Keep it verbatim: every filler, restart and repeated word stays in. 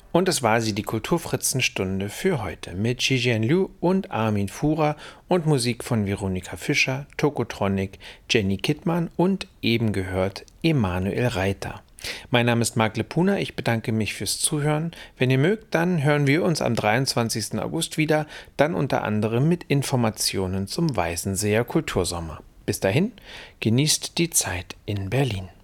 Und es war sie, die Kulturfritzenstunde für heute mit Zhijian Liu und Armin Fuhrer und Musik von Veronika Fischer, Tokotronic, Jenny Kittmann und eben gehört Emanuel Reiter. Mein Name ist Marc Lepuna, ich bedanke mich fürs Zuhören. Wenn ihr mögt, dann hören wir uns am dreiundzwanzigsten August wieder, dann unter anderem mit Informationen zum Weißenseer Kultursommer. Bis dahin, genießt die Zeit in Berlin.